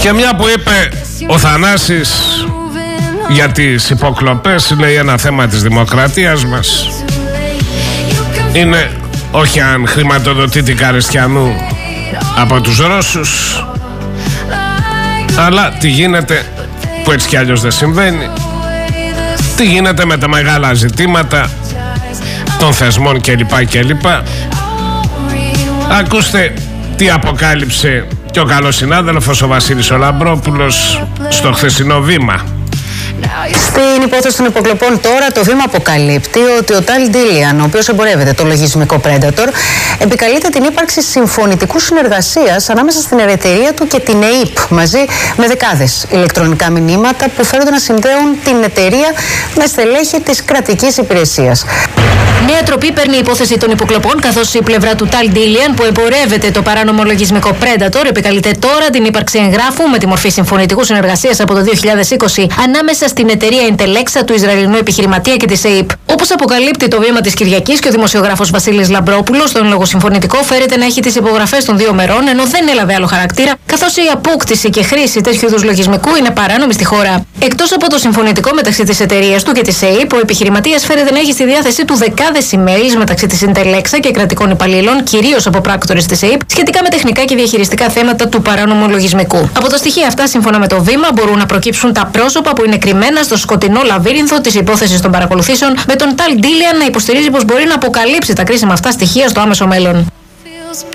Και μια που είπε ο Θανάσης για τις υποκλοπές, λέει ένα θέμα της δημοκρατίας μας είναι όχι αν χρηματοδοτεί Καριστιανού από τους Ρώσους, αλλά τι γίνεται που έτσι κι αλλιώς δεν συμβαίνει, τι γίνεται με τα μεγάλα ζητήματα των θεσμών κλπ. Ακούστε τι αποκάλυψε και ο καλός συνάδελφος ο Βασίλης ο Λαμπρόπουλος στο χθεσινό Βήμα. Στην υπόθεση των υποκλοπών τώρα το Βήμα αποκαλύπτει ότι ο Ταλ Ντίλιαν, ο οποίος εμπορεύεται το λογισμικό Predator, επικαλείται την ύπαρξη συμφωνητικού συνεργασίας ανάμεσα στην εταιρεία του και την ΕΕΠ, μαζί με δεκάδες ηλεκτρονικά μηνύματα που φέρονται να συνδέουν την εταιρεία με στελέχη της κρατικής υπηρεσίας. Νέα τροπή παίρνει η υπόθεση των υποκλοπών, καθώς η πλευρά του Ταλ Ντίλιαν, που εμπορεύεται το παράνομο λογισμικό Predator, επικαλείται τώρα την ύπαρξη εγγράφου με τη μορφή συμφωνητικού συνεργασίας από το 2020 ανάμεσα στην εταιρεία Intelexa του Ισραηλινού επιχειρηματία και της ΕΕΠ. Όπως αποκαλύπτει το Βήμα της Κυριακής και ο δημοσιογράφος Βασίλης Λαμπρόπουλος, το εν λόγω συμφωνητικό φέρεται να έχει τις υπογραφές των δύο μερών, ενώ δεν έλαβε άλλο χαρακτήρα, καθώς η απόκτηση και χρήση τέτοιου είδους λογισμικού είναι παράνομη στη χώρα. Εκτός από το συμφωνητικό μεταξύ της εταιρείας του και της ΕΕΠ, ο επιχειρηματίας φέρεται να έχει στη διάθεσή του δεκάδες emails μεταξύ της Intelexa και κρατικών υπαλλήλων, κυρίως από πράκτορες της ΕΕΠ, σχετικά με τεχνικά και διαχειριστικά θέματα του παράνομου λογισμικού. Από τα στοιχεία αυτά, σύμφωνα με το Βήμα, μπορούν να προκύψουν τα πρόσωπα που είναι κρυμμένα στο σκοτεινό λαβύρινθο της υπόθεσης των παρακολουθήσεων, με τον Ταλ Ντίλιαν να υποστηρίζει πως μπορεί να αποκαλύψει τα κρίσιμα αυτά στοιχεία στο άμεσο μέλλον.